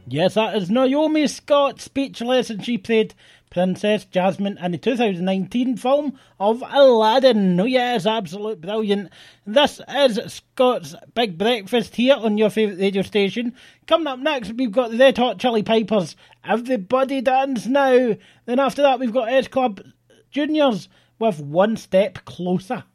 Yes, that is Naomi Scott, speechless, and she played Princess Jasmine in the 2019 film of Aladdin. Oh yes, absolute brilliant. This is Scott's Big Breakfast here on your favourite radio station. Coming up next, we've got the Red Hot Chili Peppers, Everybody Dance Now. Then after that, we've got S Club Juniors with One Step Closer.